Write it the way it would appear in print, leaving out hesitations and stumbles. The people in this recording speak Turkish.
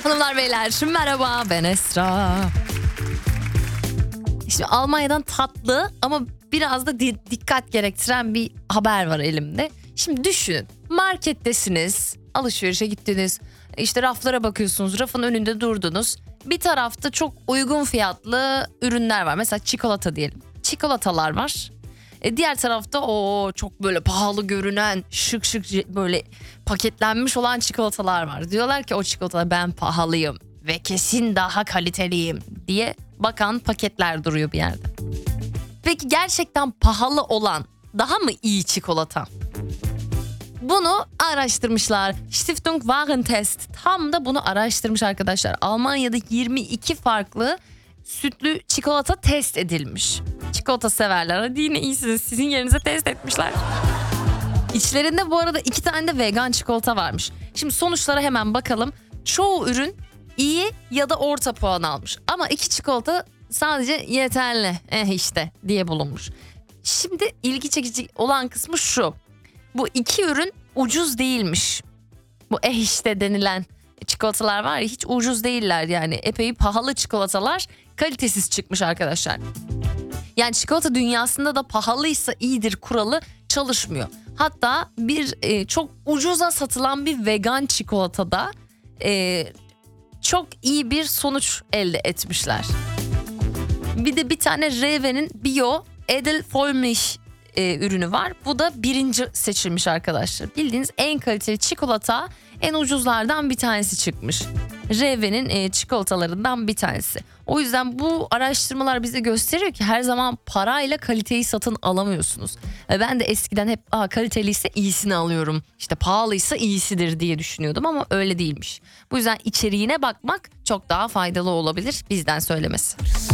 Hanımlar beyler merhaba, ben Esra. Şimdi Almanya'dan tatlı ama biraz da dikkat gerektiren bir haber var elimde. Şimdi düşünün, markettesiniz, alışverişe gittiniz, işte raflara bakıyorsunuz, rafın önünde durdunuz. Bir tarafta çok uygun fiyatlı ürünler var, mesela çikolata diyelim, çikolatalar var. Diğer tarafta o çok böyle pahalı görünen şık böyle paketlenmiş olan çikolatalar var. Diyorlar ki o çikolatalar ben pahalıyım ve kesin daha kaliteliyim diye bakan paketler duruyor bir yerde. Peki gerçekten pahalı olan daha mı iyi çikolata? Bunu araştırmışlar. Stiftung Warentest tam da bunu araştırmış arkadaşlar. Almanya'da 22 farklı sütlü çikolata test edilmiş. Çikolata severler, hadi yine iyisiniz, sizin yerinize test etmişler. İçlerinde bu arada 2 tane de vegan çikolata varmış. Şimdi sonuçlara hemen bakalım. Çoğu ürün iyi ya da orta puan almış. Ama 2 çikolata sadece yeterli işte diye bulunmuş. Şimdi ilgi çekici olan kısmı şu. Bu 2 ürün ucuz değilmiş. Bu işte denilen çikolatalar var ya, hiç ucuz değiller yani. Epey pahalı çikolatalar, kalitesiz çıkmış arkadaşlar. Yani çikolata dünyasında da pahalıysa iyidir kuralı çalışmıyor. Hatta bir çok ucuza satılan bir vegan çikolatada çok iyi bir sonuç elde etmişler. Bir de bir tane Rewe'nin Bio Edelvollmilch ürünü var. Bu da 1. seçilmiş arkadaşlar. Bildiğiniz en kaliteli çikolata, en ucuzlardan bir tanesi çıkmış. Rewe'nin çikolatalarından bir tanesi. O yüzden bu araştırmalar bize gösteriyor ki her zaman parayla kaliteyi satın alamıyorsunuz. Ben de eskiden hep kaliteliyse iyisini alıyorum, İşte pahalıysa iyisidir diye düşünüyordum ama öyle değilmiş. Bu yüzden içeriğine bakmak çok daha faydalı olabilir, bizden söylemesi.